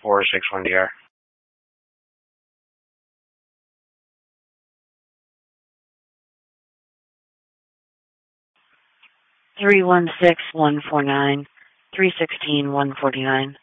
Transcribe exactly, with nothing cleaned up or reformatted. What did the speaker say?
four six one D R. three one six one four nine, three sixteen one forty nine.